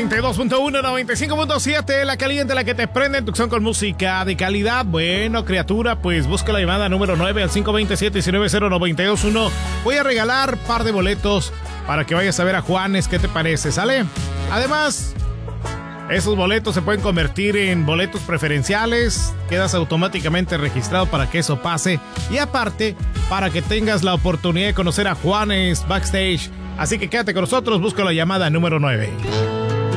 92.1, 95.7, la caliente, la que te prende en Tucson con música de calidad. Bueno, criatura, pues busca la llamada número 9 al 527-190921. Voy a regalar par de boletos para que vayas a ver a Juanes. ¿Qué te parece? ¿Sale? Además, esos boletos se pueden convertir en boletos preferenciales. Quedas automáticamente registrado para que eso pase. Y aparte, para que tengas la oportunidad de conocer a Juanes backstage. Así que quédate con nosotros, busca la llamada número 9.